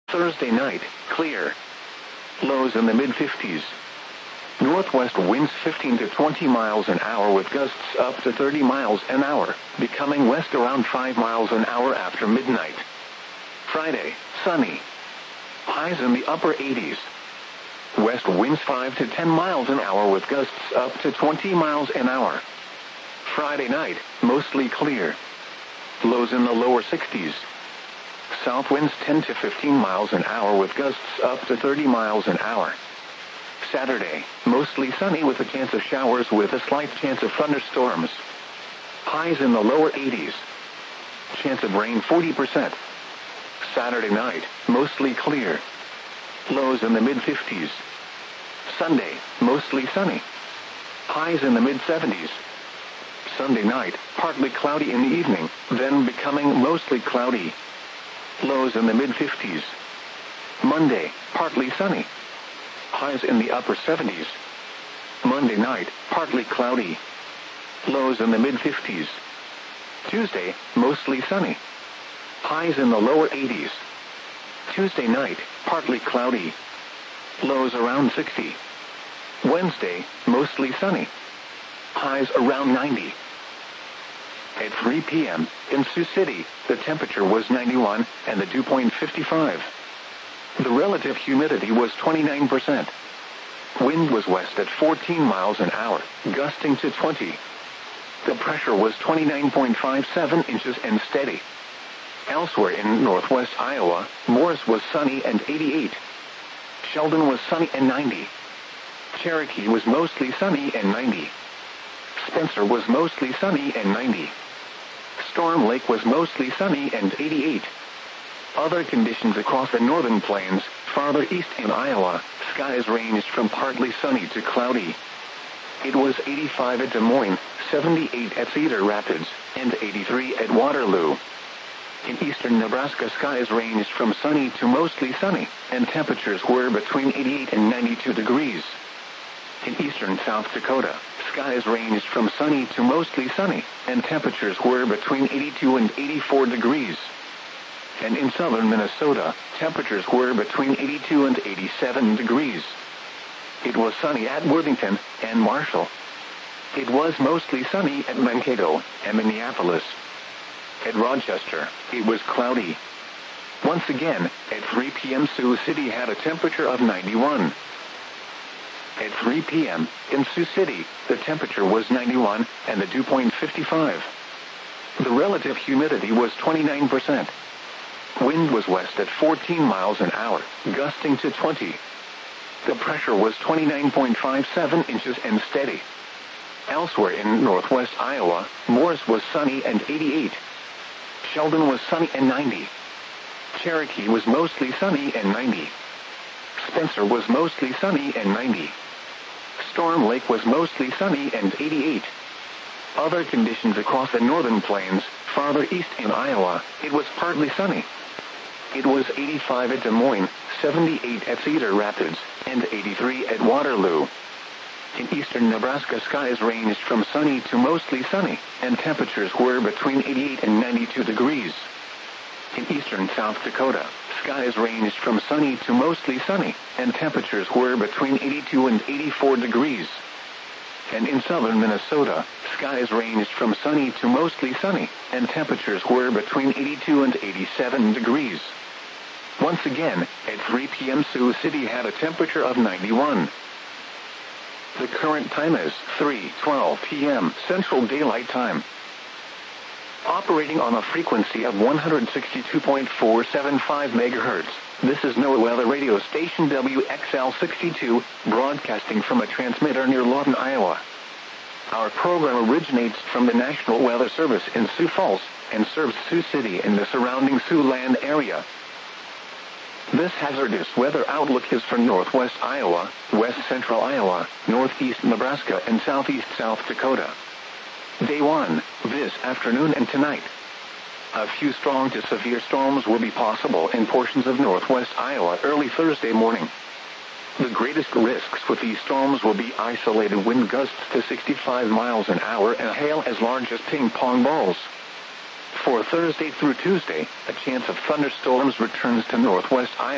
Thursday night, clear. Lows in the mid-50s. Northwest winds 15 to 20 miles an hour with gusts up to 30 miles an hour, becoming west around 5 miles an hour after midnight. Friday, sunny. Highs in the upper 80s. West winds 5 to 10 miles an hour with gusts up to 20 miles an hour. Friday night, mostly clear. Lows in the lower 60s. South winds 10 to 15 miles an hour with gusts up to 30 miles an hour. Saturday, mostly sunny with a chance of showers with a slight chance of thunderstorms. Highs in the lower 80s. Chance of rain 40%. Saturday night, mostly clear. Lows in the mid-50s. Sunday, mostly sunny. Highs in the mid-70s. Sunday night, partly cloudy in the evening, then becoming mostly cloudy. Lows in the mid-50s. Monday, partly sunny. Highs in the upper 70s. Monday night, partly cloudy. Lows in the mid-50s. Tuesday, mostly sunny. Highs in the lower 80s. Tuesday night, partly cloudy. Lows around 60. Wednesday, mostly sunny. Highs around 90. At 3 p.m., in Sioux City, the temperature was 91 and the dew point 55. The relative humidity was 29%. Wind was west at 14 miles an hour, gusting to 20. The pressure was 29.57 inches and steady. Elsewhere in northwest Iowa, Morris was sunny and 88. Sheldon was sunny and 90. Cherokee was mostly sunny and 90. Spencer was mostly sunny and 90. Storm Lake was mostly sunny and 88. Other conditions across the northern plains, farther east in Iowa, skies ranged from partly sunny to cloudy. It was 85 at Des Moines, 78 at Cedar Rapids, and 83 at Waterloo. In eastern Nebraska, skies ranged from sunny to mostly sunny, and temperatures were between 88 and 92 degrees. In eastern South Dakota, skies ranged from sunny to mostly sunny, and temperatures were between 82 and 84 degrees. And in southern Minnesota, temperatures were between 82 and 87 degrees. It was sunny at Worthington and Marshall. It was mostly sunny at Mankato and Minneapolis. At Rochester, it was cloudy. Once again, at 3 p.m. Sioux City had a temperature of 91. At 3 p.m., in Sioux City, the temperature was 91 and the dew point 55. The relative humidity was 29%. Wind was west at 14 miles an hour, gusting to 20. The pressure was 29.57 inches and steady. Elsewhere in northwest Iowa, Morris was sunny and 88. Sheldon was sunny and 90. Cherokee was mostly sunny and 90. Spencer was mostly sunny and 90. Storm Lake was mostly sunny and 88. Other conditions across the northern plains, farther east in Iowa, it was partly sunny. It was 85 at Des Moines, 78 at Cedar Rapids, and 83 at Waterloo. In eastern Nebraska, skies ranged from sunny to mostly sunny, and temperatures were between 88 and 92 degrees. In eastern South Dakota, skies ranged from sunny to mostly sunny, and temperatures were between 82 and 84 degrees. And in southern Minnesota, skies ranged from sunny to mostly sunny, and temperatures were between 82 and 87 degrees. Once again, at 3 p.m. Sioux City had a temperature of 91. The current time is 3:12 p.m. Central Daylight Time. Operating on a frequency of 162.475 MHz, this is NOAA Weather Radio Station WXL62, broadcasting from a transmitter near Lawton, Iowa. Our program originates from the National Weather Service in Sioux Falls and serves Sioux City and the surrounding Siouxland area. This hazardous weather outlook is for northwest Iowa, west central Iowa, northeast Nebraska, and southeast South Dakota. Day 1, this afternoon and tonight. A few strong to severe storms will be possible in portions of northwest Iowa early Thursday morning. The greatest risks with these storms will be isolated wind gusts to 65 miles an hour and hail as large as ping pong balls. For Thursday through Tuesday, a chance of thunderstorms returns to northwest Iowa.